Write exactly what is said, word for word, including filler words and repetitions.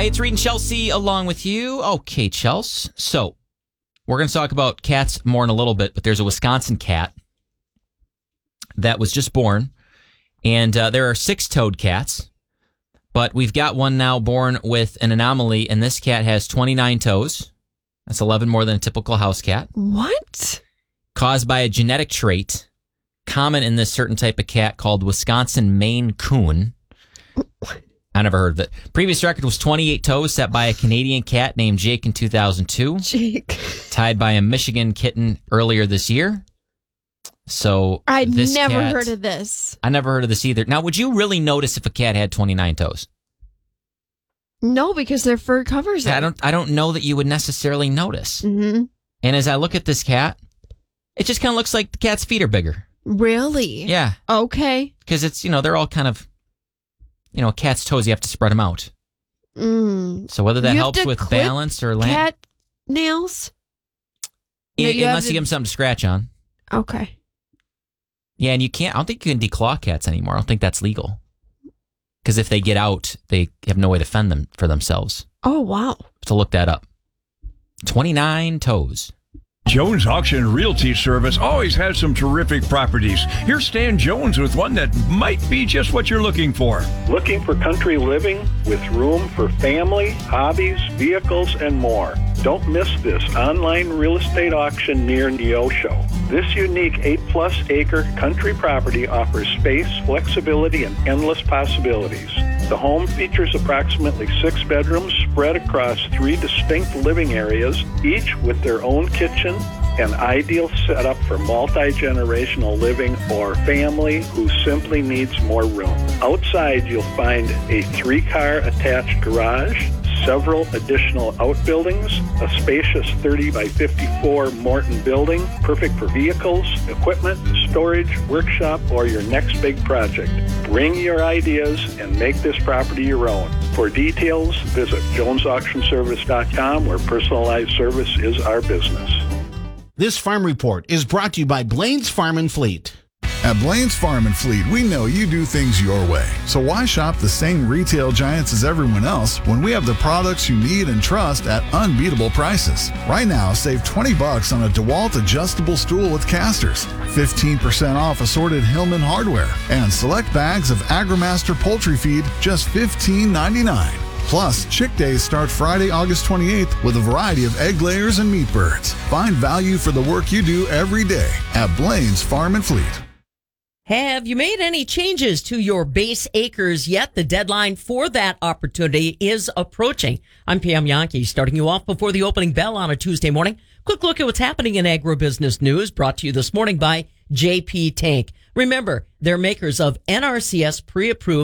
it's Reed and Chelsea along with you. Okay, Chelsea. So, we're going to talk about cats more in a little bit, but there's a Wisconsin cat that was just born, and uh, there are six-toed cats, but we've got one now born with an anomaly, and this cat has twenty-nine toes. That's eleven more than a typical house cat. What? Caused by a genetic trait common in this certain type of cat called Wisconsin Maine Coon. I never heard of it. Previous record was twenty-eight toes set by a Canadian cat named Jake in two thousand two. Jake. Tied by a Michigan kitten earlier this year. So I'd this never cat, heard of this. I never heard of this either. Now, would you really notice if a cat had twenty-nine toes? No, because their fur covers it. I don't I don't know that you would necessarily notice. Mm-hmm. And as I look at this cat, it just kind of looks like the cat's feet are bigger. Really? Yeah. Okay. Because it's, you know, they're all kind of, you know, a cat's toes, you have to spread them out. Mm. So whether that You have helps to with clip balance or land. cat nails? Yeah, No, you unless have you give to- them something to scratch on. Okay. Yeah, and you can't, I don't think you can declaw cats anymore. I don't think that's legal. Because if they get out, they have no way to fend them for themselves. Oh, wow. To look that up. twenty-nine toes. Jones Auction Realty Service always has some terrific properties. Here's Stan Jones with one that might be just what you're looking for. Looking for country living with room for family, hobbies, vehicles, and more. Don't miss this online real estate auction near Neosho. This unique eight-plus acre country property offers space, flexibility, and endless possibilities. The home features approximately six bedrooms spread across three distinct living areas, each with their own kitchen, an ideal setup for multi-generational living or family who simply needs more room. Outside, you'll find a three-car attached garage, several additional outbuildings, a spacious thirty by fifty-four Morton building, perfect for vehicles, equipment, storage, workshop, or your next big project. Bring your ideas and make this property your own. For details, visit jones auction service dot com, where personalized service is our business. This farm report is brought to you by Blaine's Farm and Fleet. At Blaine's Farm and Fleet, we know you do things your way. So why shop the same retail giants as everyone else when we have the products you need and trust at unbeatable prices? Right now, save twenty bucks on a DeWalt adjustable stool with casters, fifteen percent off assorted Hillman hardware, and select bags of AgriMaster poultry feed, just fifteen ninety-nine. Plus, Chick Days start Friday, August twenty-eighth with a variety of egg layers and meat birds. Find value for the work you do every day at Blaine's Farm and Fleet. Have you made any changes to your base acres yet? The deadline for that opportunity is approaching. I'm Pam Yankee, starting you off before the opening bell on a Tuesday morning. Quick look at what's happening in agribusiness news, brought to you this morning by J P Tank. Remember, they're makers of N R C S pre-approved